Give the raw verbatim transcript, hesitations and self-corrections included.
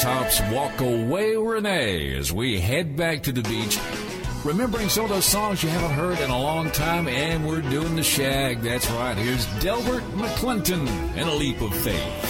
Tops Walk Away Renee as we head back to the beach, remembering some of those songs you haven't heard in a long time, and we're doing the shag. That's right. Here's Delbert McClinton and A Leap of Faith.